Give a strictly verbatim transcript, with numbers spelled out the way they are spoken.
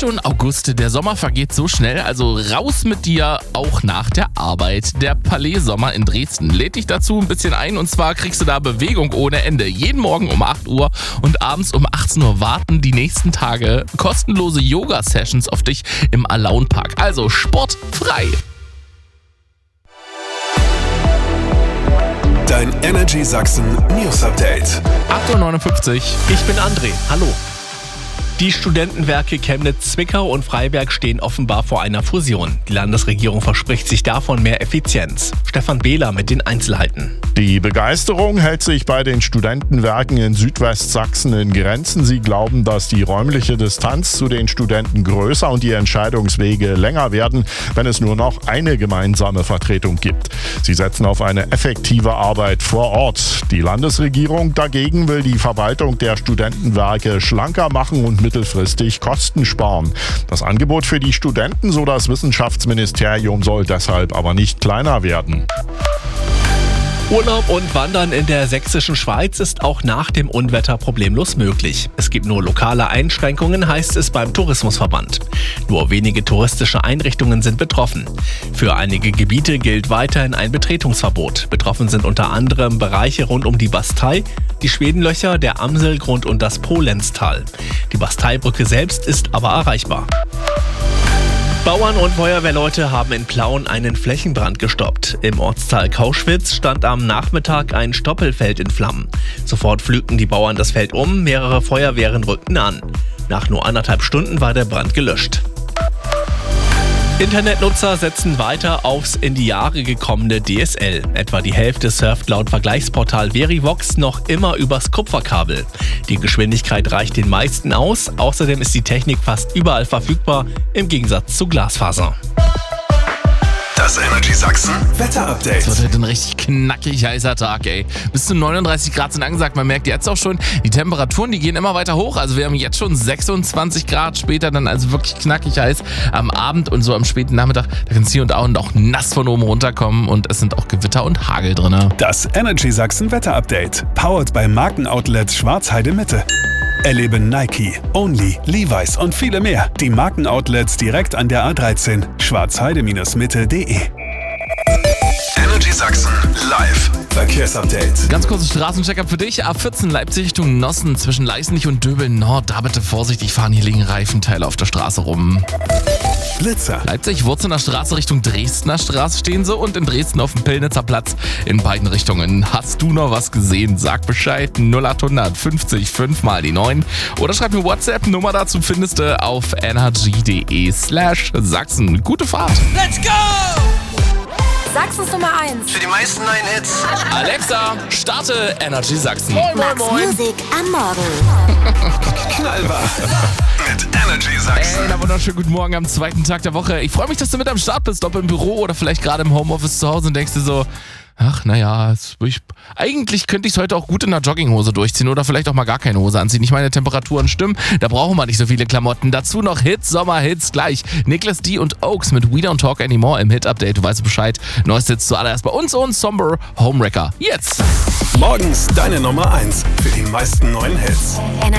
schon August, der Sommer vergeht so schnell, also raus mit dir, auch nach der Arbeit. Der Palais Sommer in Dresden lädt dich dazu ein bisschen ein und zwar kriegst du da Bewegung ohne Ende. Jeden Morgen um acht Uhr und abends um achtzehn Uhr warten die nächsten Tage kostenlose Yoga-Sessions auf dich im Alaun Park. Also sportfrei. Dein Energy Sachsen News Update. acht Uhr neunundfünfzig. Ich bin André. Hallo. Die Studentenwerke Chemnitz, Zwickau und Freiberg stehen offenbar vor einer Fusion. Die Landesregierung verspricht sich davon mehr Effizienz. Stefan Behler mit den Einzelheiten. Die Begeisterung hält sich bei den Studentenwerken in Südwestsachsen in Grenzen. Sie glauben, dass die räumliche Distanz zu den Studenten größer und die Entscheidungswege länger werden, wenn es nur noch eine gemeinsame Vertretung gibt. Sie setzen auf eine effektive Arbeit vor Ort. Die Landesregierung dagegen will die Verwaltung der Studentenwerke schlanker machen und mittelfristig Kosten sparen. Das Angebot für die Studenten, so das Wissenschaftsministerium, soll deshalb aber nicht kleiner werden. Urlaub und Wandern in der sächsischen Schweiz ist auch nach dem Unwetter problemlos möglich. Es gibt nur lokale Einschränkungen, heißt es beim Tourismusverband. Nur wenige touristische Einrichtungen sind betroffen. Für einige Gebiete gilt weiterhin ein Betretungsverbot. Betroffen sind unter anderem Bereiche rund um die Bastei, die Schwedenlöcher, der Amselgrund und das Polenztal. Die Basteibrücke selbst ist aber erreichbar. Bauern und Feuerwehrleute haben in Plauen einen Flächenbrand gestoppt. Im Ortsteil Kauschwitz stand am Nachmittag ein Stoppelfeld in Flammen. Sofort pflügten die Bauern das Feld um, mehrere Feuerwehren rückten an. Nach nur anderthalb Stunden war der Brand gelöscht. Internetnutzer setzen weiter aufs in die Jahre gekommene D S L. Etwa die Hälfte surft laut Vergleichsportal Verivox noch immer übers Kupferkabel. Die Geschwindigkeit reicht den meisten aus. Außerdem ist die Technik fast überall verfügbar, im Gegensatz zu Glasfaser. Das Energy Sachsen Wetter-Update. Das wird heute ein richtig knackig heißer Tag, ey. Bis zu neununddreißig Grad sind angesagt. Man merkt jetzt auch schon, die Temperaturen, die gehen immer weiter hoch. Also wir haben jetzt schon sechsundzwanzig Grad, später dann also wirklich knackig heiß am Abend und so am späten Nachmittag. Da kann es hier und da und auch nass von oben runterkommen und es sind auch Gewitter und Hagel drin. Das Energy Sachsen Wetter-Update. Powered bei Markenoutlet Schwarzheide Mitte. Erlebe Nike, Only, Levi's und viele mehr. Die Markenoutlets direkt an der A dreizehn. schwarzheide Mitte punkt de. Energy Sachsen live. Verkehrsupdate. Ganz kurzes Straßencheck-up für dich. A vierzehn Leipzig Richtung Nossen zwischen Leißnich und Döbeln Nord. Da bitte vorsichtig fahren, hier liegen Reifenteile auf der Straße rum. Blitzer. Leipzig Wurzener Straße Richtung Dresdner Straße stehen sie und in Dresden auf dem Pillnitzer Platz in beiden Richtungen. Hast du noch was gesehen? Sag Bescheid. null acht hundert fünfzig fünf mal die neun oder schreib mir WhatsApp. Nummer dazu findest du auf energy.de slash Sachsen. Gute Fahrt. Let's go! Sachsens Nummer eins. Für die meisten neuen Hits. Alexa, starte Energy Sachsen. Moin, moin, moin. Musik am Morgen. Knallbar. Mit Energy Sachsen. Ey, na wunderschönen guten Morgen am zweiten Tag der Woche. Ich freue mich, dass du mit am Start bist, ob im Büro oder vielleicht gerade im Homeoffice zu Hause und denkst dir so, ach naja, eigentlich könnte ich es heute auch gut in einer Jogginghose durchziehen oder vielleicht auch mal gar keine Hose anziehen. Ich meine, Temperaturen stimmen, da brauchen wir nicht so viele Klamotten. Dazu noch Hits, Sommerhits gleich. Nicholas D. und Oaks mit We Don't Talk Anymore im Hit-Update. Du weißt Bescheid. Neues Hits zuallererst bei uns und Somber Homewrecker. Jetzt! Morgens deine Nummer eins für die meisten neuen Hits. Energy